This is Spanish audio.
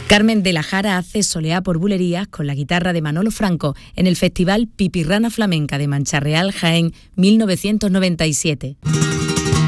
Carmen de la Jara hace soleá por bulerías con la guitarra de Manolo Franco en el Festival Pipirrana Flamenca de Mancha Real, Jaén, 1997.